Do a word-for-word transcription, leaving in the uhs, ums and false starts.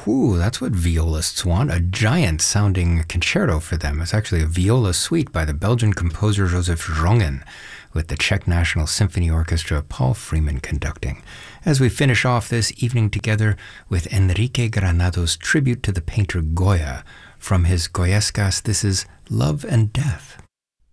Ooh, that's what violists want, a giant-sounding concerto for them. It's actually a viola suite by the Belgian composer Joseph Jongen, with the Czech National Symphony Orchestra, Paul Freeman conducting. As we finish off this evening together with Enrique Granado's tribute to the painter Goya. From his Goyescas, this is Love and Death.